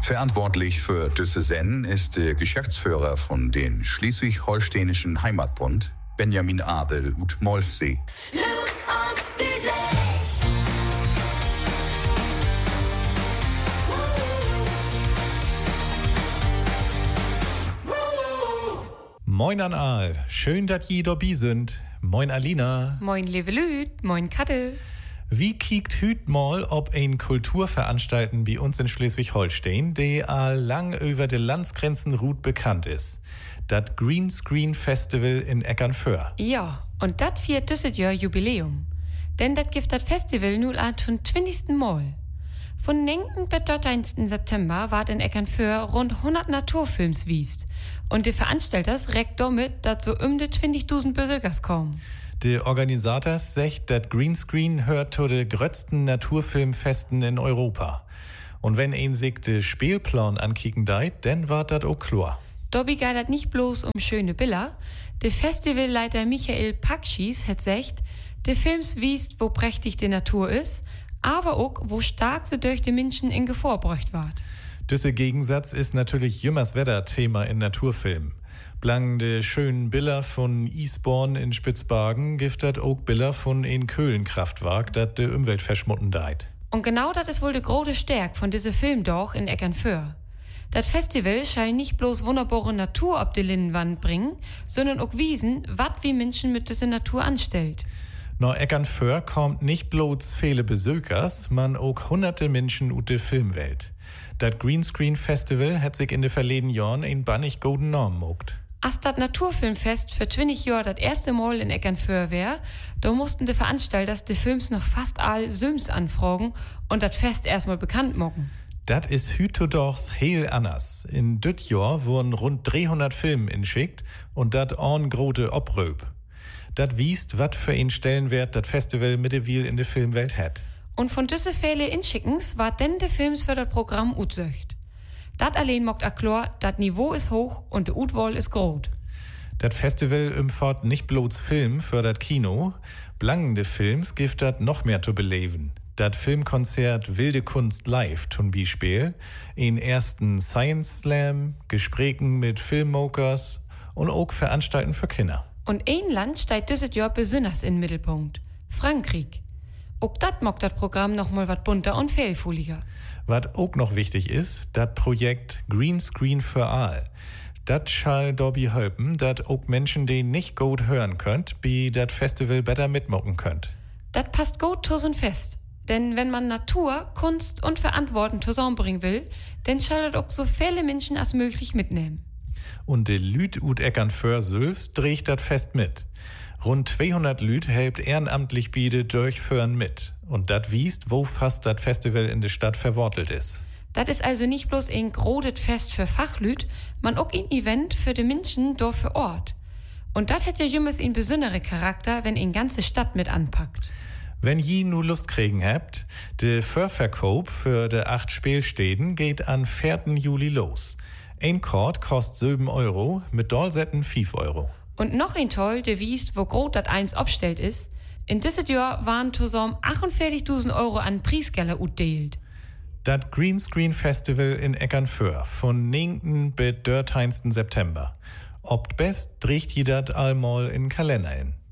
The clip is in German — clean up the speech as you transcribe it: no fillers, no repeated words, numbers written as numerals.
Verantwortlich für diese Sendung ist der Geschäftsführer von den Schleswig-Holsteinischen Heimatbund, Benjamin Abel ut Molfsee. Moin an all, schön, dass je dabei sind. Moin Alina. Moin liebe Lüd, moin Kattel. Wie kiekt hüt mal ob ein Kulturveranstalten bei uns in Schleswig-Holstein, der lang über die Landsgrenzen ruht bekannt ist. Das Green Screen Festival in Eckernförde. Ja, und das viert dieses Jahr Jubiläum. Denn das gibt das Festival nun an zum 20. Mal. Von 9. bis 13. September ward in Eckernförde rund 100 Naturfilms wiest. Und die Veranstalters reckt damit, dass so die 20.000 Besuchers kommen. Der Organisator sagt, dass Greenscreen hört zu den größten Naturfilmfesten in Europa. Und wenn ein sich den Spielplan ankicken deit, dann war das auch klar. Dobby geht das nicht bloß um schöne Bilder. Der Festivalleiter Michael Pakschis hat gesagt, der Films wiest, wo prächtig die Natur ist, aber auch, wo stark sie durch die Menschen in Gefahr bräucht ward. Dieser Gegensatz ist natürlich jümmers Wetter-Thema in Naturfilmen. Blang de schönen Bilder von Eastbourne in Spitzbergen gibt dat auch Bilder von ein Köhlenkraftwerk, dat de Umwelt verschmutten deit. Und genau das ist wohl de große Stärk von diese Filmdorch in Eckernförde. Das Festival scheint nicht bloß wunderbare Natur ob die Linnenwand bringen, sondern auch wiesen, wat wie Menschen mit dieser Natur anstellt. Nach Eckernförde kommt nicht bloß viele Besuchers, man auch hunderte Menschen ut de Filmwelt. Das Greenscreen Festival hat sich in den verleden Jahren ein bannig golden Norm mogt. Als das Naturfilmfest für 20 Jahre das erste Mal in Eckernförde wär, da mussten die Veranstalter die Films noch fast all Söms anfragen und das Fest erstmal bekannt machen. Das ist hütodorchs heel anders. In dit Jahr wurden rund 300 Filme inschickt und dat orn grote Opröb. Das wiest, wat für ein Stellenwert das Festival mittlerweile in der Filmwelt hat. Und von diese Fälle inschickens war denn de Films für das Programm utsöcht. Dat allein mogt erklar, dat Niveau ist hoch und de Utwahl ist groß. Das Festival umfahrt nicht bloß Film für das Kino, blangende Films gibt dat noch mehr zu beleben. Das Filmkonzert Wilde Kunst live zum Beispiel, in ersten Science Slam, Gesprächen mit Filmmakers und auch Veranstalten für Kinder. Und ein Land steigt dieses Jahr besonders in den Mittelpunkt. Frankreich. Auch dat mogt das Programm noch mal wat bunter und vielfältiger. Was auch noch wichtig ist, das Projekt Green Screen für all. Das schall dabei helfen, dass auch Menschen, die nicht gut hören könnt, bei das Festival besser mitmachen könnt. Das passt gut zu so ein Fest. Denn wenn man Natur, Kunst und Verantwortung zusammenbringen will, dann schall das auch so viele Menschen als möglich mitnehmen. Und de Lüt ut Eckernförde selbst dreht das Fest mit. Rund 200 Lüt helpt ehrenamtlich Biede durchführen mit. Und dat wiest, wo fast das Festival in der Stadt verwortelt ist. Das ist also nicht bloß ein großes Fest für Fachlüt, man auch ein Event für die Menschen dort für Ort. Und das hat ja jümmers ein besonderen Charakter, wenn eine ganze Stadt mit anpackt. Wenn je nu Lust kriegen habt, de Vorverkauf für de 8 Spielstäden geht an 4. Juli los. Ein Kord kostet 7 Euro, mit Dollsetten 5 Euro. Und noch ein Toll, der wiest, wo groß das eins abstellt ist. In diesem Jahr waren zusammen 48.000 Euro an Preisgelder utdeelt. Das Greenscreen Festival in Eckernförde von 9. bis 13. September. Ob best trägt ihr das allmal in den Kalender in.